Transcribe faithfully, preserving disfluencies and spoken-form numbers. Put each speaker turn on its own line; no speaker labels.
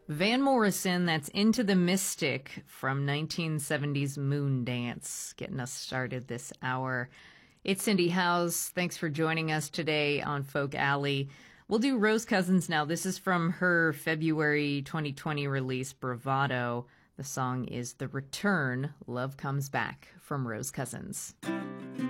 Van Morrison, that's Into the Mystic from nineteen seventies Moondance, getting us started this hour. It's Cindy Howes. Thanks for joining us today on Folk Alley. We'll do Rose Cousins now. This is from her February twenty twenty release, Bravado. The song is The Return, Love Comes Back from Rose Cousins.